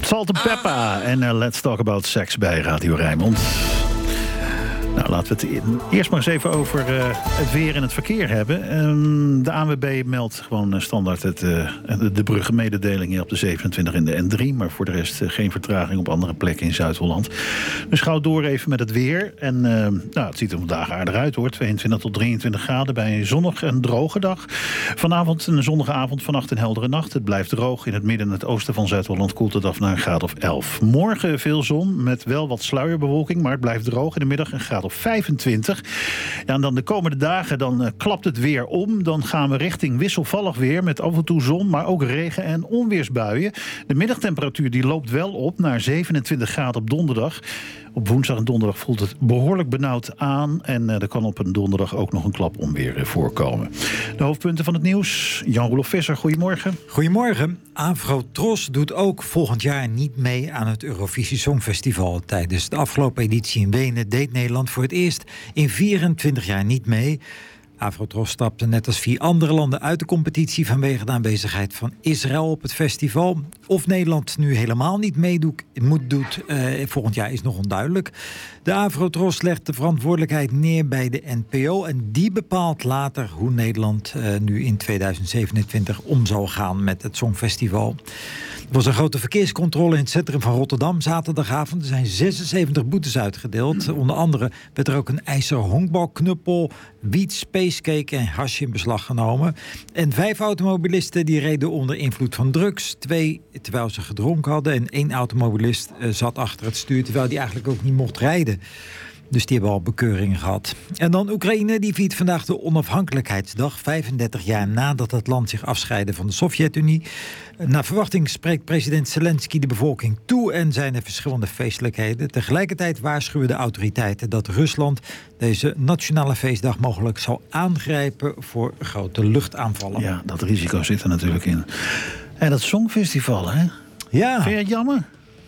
Salt and Peppa en Let's Talk About Sex bij Radio Rijnmond. Nou, laten we het eerst maar eens even over het weer en het verkeer hebben. De ANWB meldt gewoon standaard de bruggenmededeling hier op de 27 en de N3. Maar voor de rest geen vertraging op andere plekken in Zuid-Holland. Dus gauw door even met het weer. En het ziet er vandaag aardig uit hoor. 22 tot 23 graden bij een zonnige en droge dag. Vanavond een zonnige avond, vannacht een heldere nacht. Het blijft droog. In het midden en het oosten van Zuid-Holland koelt het af naar een graad of 11. Morgen veel zon met wel wat sluierbewolking. Maar het blijft droog in de middag een graad of 25. Ja, en dan de komende dagen dan klapt het weer om. Dan gaan we richting wisselvallig weer met af en toe zon, maar ook regen- en onweersbuien. De middagtemperatuur die loopt wel op naar 27 graden op donderdag. Op woensdag en donderdag voelt het behoorlijk benauwd aan. En er kan op een donderdag ook nog een klap onweer voorkomen. De hoofdpunten van het nieuws. Jan-Roelof Visser, goedemorgen. Goedemorgen. Afro-Tros doet ook volgend jaar niet mee aan het Eurovisie Songfestival. Tijdens de afgelopen editie in Wenen deed Nederland voor het eerst in 24 jaar niet mee. Afro-Tros stapte net als 4 andere landen uit de competitie vanwege de aanwezigheid van Israël op het festival. Of Nederland nu helemaal niet meedoet volgend jaar is nog onduidelijk. De Afro-Tros legt de verantwoordelijkheid neer bij de NPO en die bepaalt later hoe Nederland nu in 2027 om zal gaan met het Songfestival. Er was een grote verkeerscontrole in het centrum van Rotterdam zaterdagavond. Er zijn 76 boetes uitgedeeld. Onder andere werd er ook een ijzeren honkbalknuppel, wiet, spacecake en hasje in beslag genomen. En 5 automobilisten die reden onder invloed van drugs. 2 terwijl ze gedronken hadden. En 1 automobilist zat achter het stuur terwijl die eigenlijk ook niet mocht rijden. Dus die hebben al bekeuringen gehad. En dan Oekraïne, die viert vandaag de onafhankelijkheidsdag. 35 jaar nadat het land zich afscheidde van de Sovjet-Unie. Naar verwachting spreekt president Zelensky de bevolking toe en zijn er verschillende feestelijkheden. Tegelijkertijd waarschuwen de autoriteiten dat Rusland deze nationale feestdag mogelijk zal aangrijpen voor grote luchtaanvallen. Ja, dat risico zit er natuurlijk in. En dat Songfestival, hè? Ja. Vind je het jammer?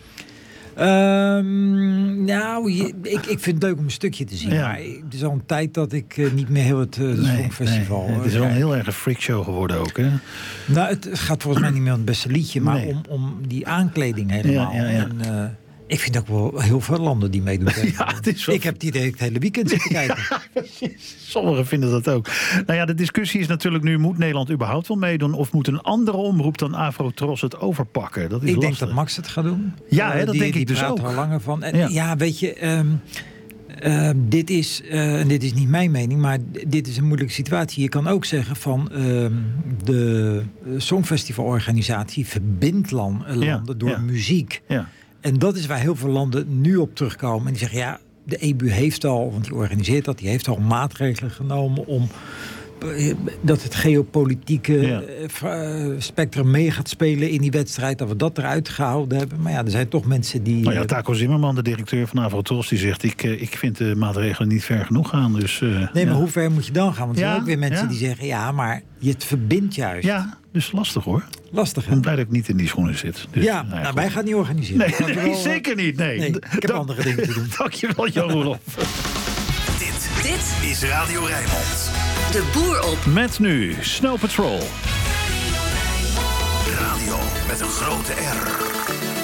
Ik vind het leuk om een stukje te zien. Ja. Maar het is al een tijd dat ik niet meer heel het Songfestival... Nee, het is wel een heel erg een freakshow geworden ook, hè? Nou, het gaat volgens mij niet meer om het beste liedje, maar om die aankleding helemaal. Ja. En, ik vind ook wel heel veel landen die meedoen. Ja, het is wel... Ik heb het idee het hele weekend zitten kijken. Ja, precies. Sommigen vinden dat ook. Nou ja, de discussie is natuurlijk nu, moet Nederland überhaupt wel meedoen of moet een andere omroep dan Afro-Tros het overpakken? Dat is ik lastig. denk dat Max het gaat doen. Ja, dat denk ik dus ook. Die praat er al langer van. En ja, weet je... dit is niet mijn mening, maar dit is een moeilijke situatie. Je kan ook zeggen van de Songfestivalorganisatie verbindt landen door muziek. Ja. En dat is waar heel veel landen nu op terugkomen. En die zeggen, ja, de EBU heeft al, want die organiseert dat, die heeft al maatregelen genomen om dat het geopolitieke spectrum mee gaat spelen in die wedstrijd, dat we dat eruit gehouden hebben. Maar ja, er zijn toch mensen die... Nou ja, Taco Zimmerman, de directeur van Afro-Tros, die zegt, ik vind de maatregelen niet ver genoeg gaan. Dus, maar hoe ver moet je dan gaan? Want er zijn ook weer mensen die zeggen, ja, maar het verbindt juist. Ja, dus lastig hoor. Lastig, hè? Ik ben blij dat ik niet in die schoenen zit. Dus, wij gaan niet organiseren. Nee, zeker niet. Nee. Ik heb andere dingen te doen. Dankjewel, Jan-Roelof. Dit is Radio Rijnmond. De boer op. Met nu Snow Patrol. Radio met een grote R.